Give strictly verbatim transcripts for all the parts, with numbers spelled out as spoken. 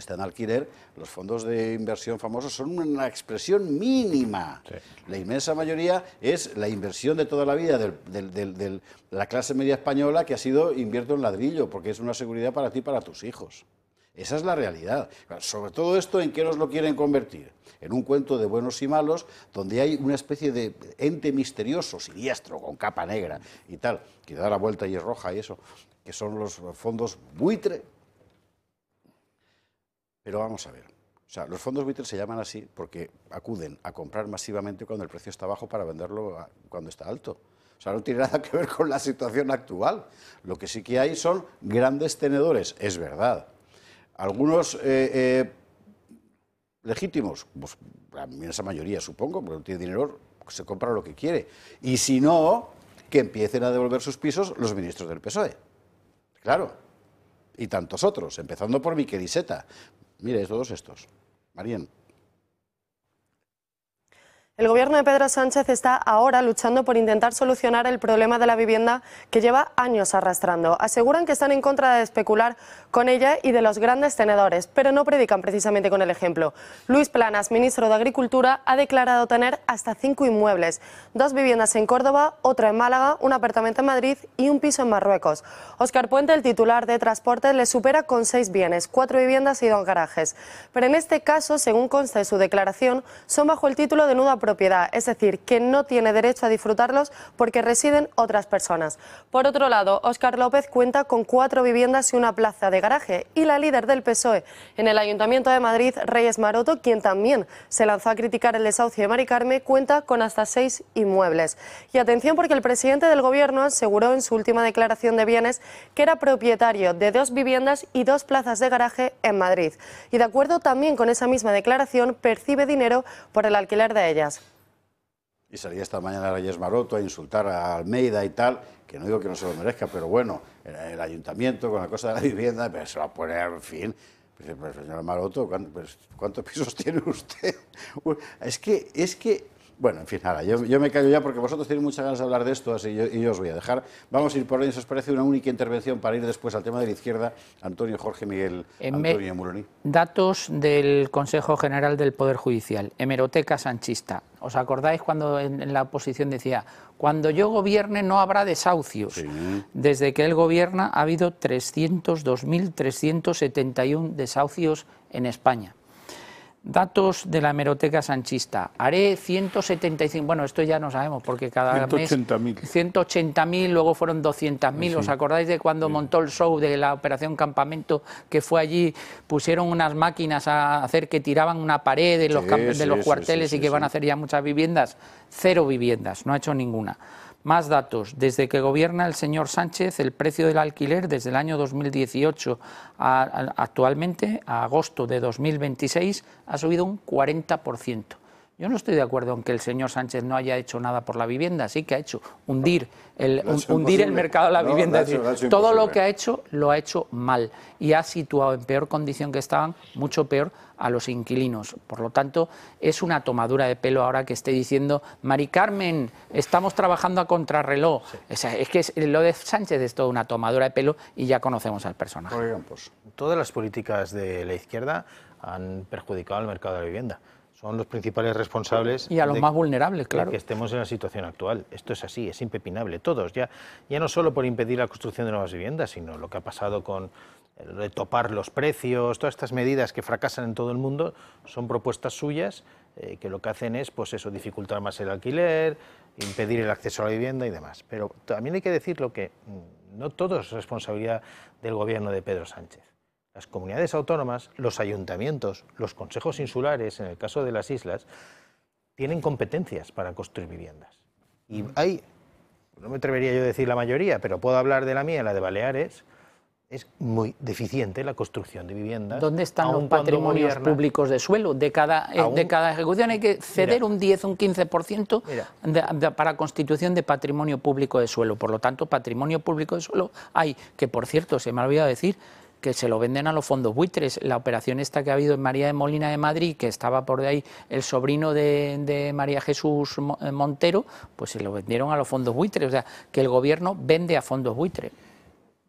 está en alquiler, los fondos de inversión famosos son una expresión mínima. Sí. La inmensa mayoría es la inversión de toda la vida del, del, del, del, de la clase media española, que ha sido invierto en ladrillo, porque es una seguridad para ti y para tus hijos. Esa es la realidad. Sobre todo esto, ¿en qué nos lo quieren convertir? En un cuento de buenos y malos, donde hay una especie de ente misterioso, siniestro, con capa negra y tal, que da la vuelta y es roja y eso, que son los fondos buitre. Pero vamos a ver, o sea, los fondos buitre se llaman así porque acuden a comprar masivamente cuando el precio está bajo para venderlo a, cuando está alto. O sea, no tiene nada que ver con la situación actual. Lo que sí que hay son grandes tenedores, es verdad. Algunos eh, eh, legítimos, pues la inmensa mayoría supongo, porque no tiene dinero, se compra lo que quiere. Y si no, que empiecen a devolver sus pisos los ministros del P S O E. Claro. Y tantos otros, empezando por Miquel Iceta. Mire, todos estos. Marien. El gobierno de Pedro Sánchez está ahora luchando por intentar solucionar el problema de la vivienda que lleva años arrastrando. Aseguran que están en contra de especular con ella y de los grandes tenedores, pero no predican precisamente con el ejemplo. Luis Planas, ministro de Agricultura, ha declarado tener hasta cinco inmuebles, dos viviendas en Córdoba, otra en Málaga, un apartamento en Madrid y un piso en Marruecos. Óscar Puente, el titular de Transporte, le supera con seis bienes, cuatro viviendas y dos garajes. Pero en este caso, según consta de su declaración, son bajo el título de nuda propiedad, es decir, que no tiene derecho a disfrutarlos porque residen otras personas. Por otro lado, Óscar López cuenta con cuatro viviendas y una plaza de garaje, y la líder del P S O E en el Ayuntamiento de Madrid, Reyes Maroto, quien también se lanzó a criticar el desahucio de Mari Carme, cuenta con hasta seis inmuebles. Y atención, porque el presidente del Gobierno aseguró en su última declaración de bienes que era propietario de dos viviendas y dos plazas de garaje en Madrid. Y de acuerdo también con esa misma declaración, percibe dinero por el alquiler de ellas. Y salía esta mañana Reyes Maroto a insultar a Almeida y tal, que no digo que no se lo merezca, pero bueno, el ayuntamiento con la cosa de la vivienda, pues se va a poner, en fin. Pues, pues, señora Maroto, ¿cuántos, ¿cuántos pisos tiene usted? Es que, es que, bueno, en fin, ahora, yo, yo me callo ya porque vosotros tenéis muchas ganas de hablar de esto, así yo, y yo os voy a dejar. Vamos a ir por ahí, si os parece, una única intervención para ir después al tema de la izquierda. Antonio, Jorge, Miguel, Antonio Muroni. Datos del Consejo General del Poder Judicial, hemeroteca sanchista. ¿Os acordáis cuando en, en la oposición decía, cuando yo gobierne no habrá desahucios? Sí. Desde que él gobierna ha habido trescientos dos mil trescientos setenta y uno desahucios en España. Datos de la hemeroteca sanchista. Haré ciento setenta y cinco, bueno, esto ya no sabemos porque cada ciento ochenta mil. mes... ciento ochenta mil, luego fueron doscientos mil. Sí. ¿Os acordáis de cuando sí. montó el show de la Operación Campamento, que fue allí, pusieron unas máquinas a hacer que tiraban una pared de los, sí, de los sí, cuarteles sí, sí, y que sí, van a hacer ya muchas viviendas? Cero viviendas, no ha hecho ninguna. Más datos. Desde que gobierna el señor Sánchez, el precio del alquiler desde el año dos mil dieciocho a, a, actualmente, a agosto de dos mil veintiséis, ha subido un cuarenta por ciento. Yo no estoy de acuerdo en que el señor Sánchez no haya hecho nada por la vivienda, sí que ha hecho hundir el, un, hundir el mercado de la no, vivienda. Hecho, es decir, todo lo que ha hecho lo ha hecho mal y ha situado en peor condición que estaban, mucho peor, a los inquilinos. Por lo tanto, es una tomadura de pelo ahora que esté diciendo Mari Carmen, estamos trabajando a contrarreloj. Sí. O sea, es que es, lo de Sánchez es toda una tomadura de pelo y ya conocemos al personaje. Oigan, pues, todas las políticas de la izquierda han perjudicado al mercado de la vivienda. Son los principales responsables y a los de, más vulnerables, claro, de que estemos en la situación actual. Esto es así, es impepinable. Todos, ya, ya no solo por impedir la construcción de nuevas viviendas, sino lo que ha pasado con el topar los precios, todas estas medidas que fracasan en todo el mundo, son propuestas suyas eh, que lo que hacen es, pues eso, dificultar más el alquiler, impedir el acceso a la vivienda y demás. Pero también hay que decirlo que no todo es responsabilidad del gobierno de Pedro Sánchez. Las comunidades autónomas, los ayuntamientos, los consejos insulares, en el caso de las islas, tienen competencias para construir viviendas. Y hay, no me atrevería yo a decir la mayoría, pero puedo hablar de la mía, la de Baleares, es muy deficiente la construcción de viviendas. ¿Dónde están los patrimonios gobierna, públicos de suelo? De cada, aún, de cada ejecución hay que ceder mira, un diez, un quince por ciento de, de, para constitución de patrimonio público de suelo. Por lo tanto, patrimonio público de suelo hay, que por cierto, se me ha olvidado decir, que se lo venden a los fondos buitres. La operación esta que ha habido en María de Molina de Madrid, que estaba por ahí el sobrino de, de María Jesús Montero, pues se lo vendieron a los fondos buitres. O sea, que el gobierno vende a fondos buitres.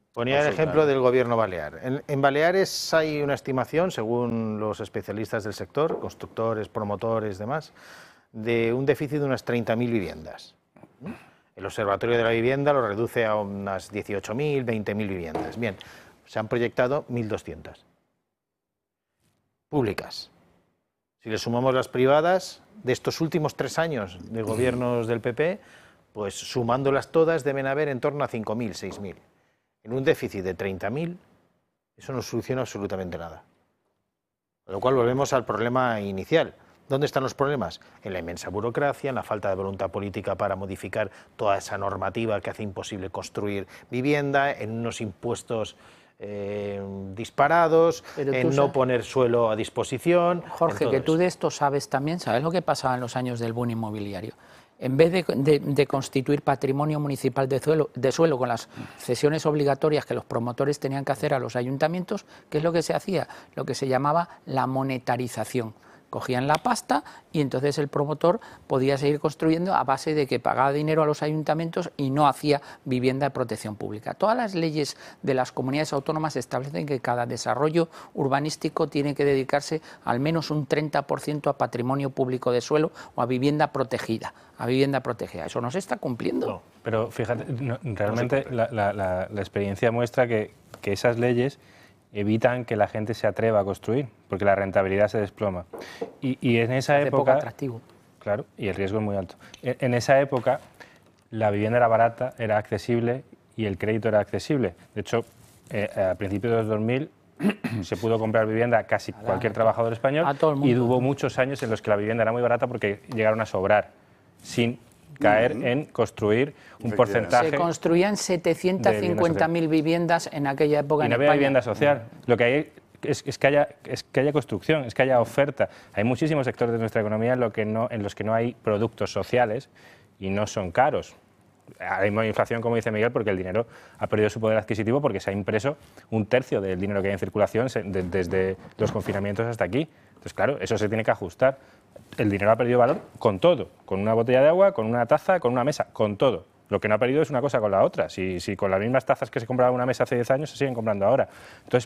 Ponía el ejemplo del gobierno balear. En, en Baleares hay una estimación, según los especialistas del sector, constructores, promotores, demás, de un déficit de unas treinta mil viviendas. El Observatorio de la Vivienda lo reduce a unas dieciocho mil, veinte mil viviendas. Bien, se han proyectado mil doscientas. Públicas. Si le sumamos las privadas, de estos últimos tres años de gobiernos del P P, pues sumándolas todas deben haber en torno a cinco mil, seis mil. En un déficit de treinta mil, eso no soluciona absolutamente nada. Con lo cual volvemos al problema inicial. ¿Dónde están los problemas? En la inmensa burocracia, en la falta de voluntad política para modificar toda esa normativa que hace imposible construir vivienda, en unos impuestos eh, disparados, en no sabes, poner suelo a disposición. Jorge, que tú de esto sabes también, ¿sabes lo que pasaba en los años del boom inmobiliario? En vez de, de, de constituir patrimonio municipal de suelo, de suelo con las cesiones obligatorias que los promotores tenían que hacer a los ayuntamientos, ¿qué es lo que se hacía? Lo que se llamaba la monetarización. Cogían la pasta y entonces el promotor podía seguir construyendo a base de que pagaba dinero a los ayuntamientos y no hacía vivienda de protección pública. Todas las leyes de las comunidades autónomas establecen que cada desarrollo urbanístico tiene que dedicarse al menos un treinta por ciento a patrimonio público de suelo o a vivienda protegida. A vivienda protegida. Eso no se está cumpliendo. No, pero fíjate, no, realmente no la, la, la, la experiencia muestra que, que esas leyes evitan que la gente se atreva a construir, porque la rentabilidad se desploma. Y, y en esa Hace época... poco atractivo. Claro, y el riesgo es muy alto. En, en esa época la vivienda era barata, era accesible y el crédito era accesible. De hecho, eh, a principios de los dos mil se pudo comprar vivienda a casi a cualquier trabajador español a todo el mundo. Y hubo muchos años en los que la vivienda era muy barata porque llegaron a sobrar, sin caer uh-huh. en construir un porcentaje. Se construían setecientas cincuenta mil viviendas en aquella época y en no había España. vivienda social. Lo que hay es, es, que haya, es que haya construcción, es que haya oferta. Hay muchísimos sectores de nuestra economía en, lo que no, en los que no hay productos sociales y no son caros. Hay inflación, como dice Miguel, porque el dinero ha perdido su poder adquisitivo porque se ha impreso un tercio del dinero que hay en circulación de, desde los confinamientos hasta aquí. Entonces, claro, eso se tiene que ajustar. El dinero ha perdido valor con todo, con una botella de agua, con una taza, con una mesa, con todo. Lo que no ha perdido es una cosa con la otra. Si, si con las mismas tazas que se compraba una mesa hace diez años se siguen comprando ahora. Entonces,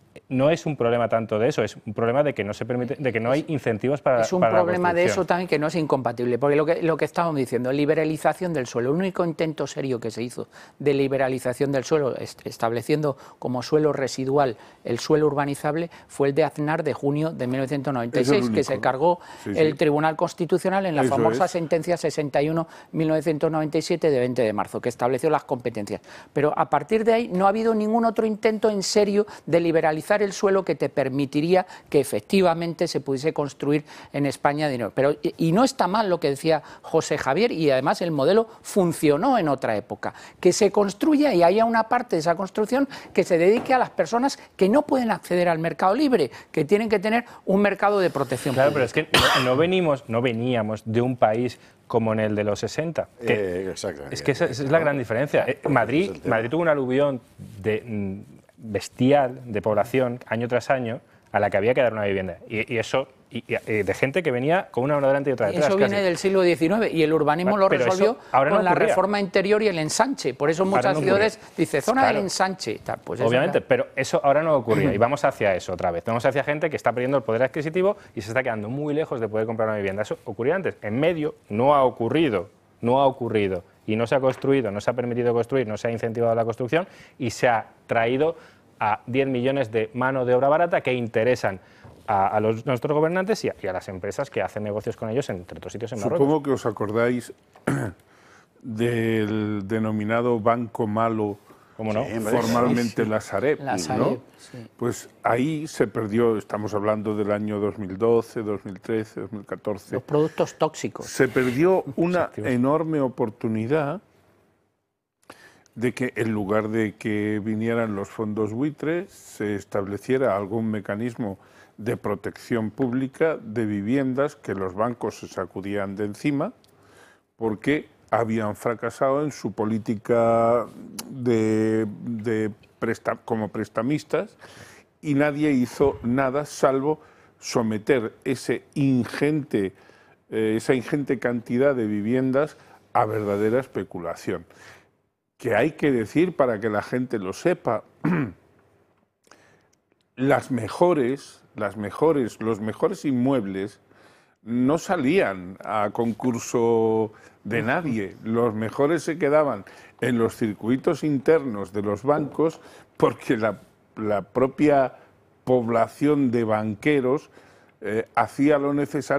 no es un problema tanto de eso, es un problema de que no se permite, de que no hay incentivos para, es un para problema de eso también que no es incompatible, porque lo que, lo que estábamos diciendo, liberalización del suelo, el único intento serio que se hizo de liberalización del suelo, est estableciendo como suelo residual el suelo urbanizable, fue el de Aznar de junio de mil novecientos noventa y seis, que se cargó sí, sí. el Tribunal Constitucional en la eso famosa es. sentencia sesenta y uno barra mil novecientos noventa y siete de veinte de marzo, que estableció las competencias. Pero a partir de ahí no ha habido ningún otro intento en serio de liberalizar el suelo que te permitiría que efectivamente se pudiese construir en España dinero. Pero, y no está mal lo que decía José Javier, y además el modelo funcionó en otra época, que se construya y haya una parte de esa construcción que se dedique a las personas que no pueden acceder al mercado libre, que tienen que tener un mercado de protección claro, pública. Pero es que no, no, venimos, no veníamos de un país como en el de los sesenta. Que eh, exacto. Es que esa, esa es la gran diferencia. Eh, Madrid, Madrid tuvo un aluvión de... Mm, bestial de población año tras año a la que había que dar una vivienda y, y eso y, y de gente que venía con una mano delante y otra detrás. Eso viene casi. del siglo diecinueve y el urbanismo bueno, lo resolvió con no la reforma interior y el ensanche. Por eso muchas no ciudades dice zona claro. del ensanche. Pues obviamente, pero eso ahora no ocurría y vamos hacia eso otra vez. Vamos hacia gente que está perdiendo el poder adquisitivo y se está quedando muy lejos de poder comprar una vivienda. Eso ocurría antes. En medio no ha ocurrido, no ha ocurrido. Y no se ha construido, no se ha permitido construir, no se ha incentivado la construcción y se ha traído a diez millones de mano de obra barata que interesan a, a los, nuestros gobernantes y a, y a las empresas que hacen negocios con ellos, entre otros sitios en Marruecos. Supongo que os acordáis del denominado Banco Malo, ¿cómo no? Sí, formalmente sí. la Sareb, la Sareb ¿no? Sí. Pues ahí se perdió, estamos hablando del año dos mil doce, dos mil trece, dos mil catorce. Los productos tóxicos. Se perdió una enorme oportunidad de que en lugar de que vinieran los fondos buitres, se estableciera algún mecanismo de protección pública de viviendas que los bancos se sacudían de encima porque habían fracasado en su política de, de presta, como prestamistas y nadie hizo nada salvo someter ese ingente, eh, esa ingente cantidad de viviendas a verdadera especulación. que hay que decir para que la gente lo sepa. Las mejores, las mejores, los mejores inmuebles no salían a concurso de nadie. Los mejores se quedaban en los circuitos internos de los bancos porque la, la propia población de banqueros eh, hacía lo necesario